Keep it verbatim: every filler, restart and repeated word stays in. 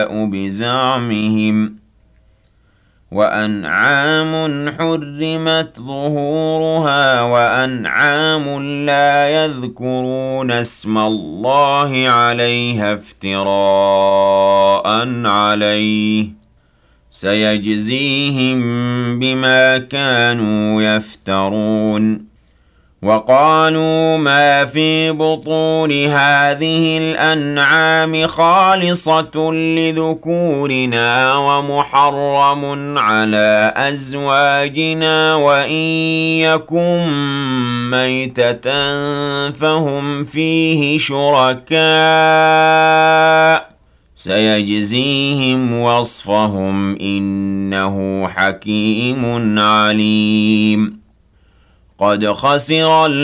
بزعمهم وأنعام حرمت ظهورها وأنعام لا يذكرون اسم الله عليها افتراء عليه سيجزيهم بما كانوا يفترون وقالوا ما في بطون هذه الأنعام خالصة لذكورنا ومحرم على أزواجنا وإن يكن ميتة فهم فيه شركاء سيجزيهم وصفهم إنه حكيم عليم قد خسر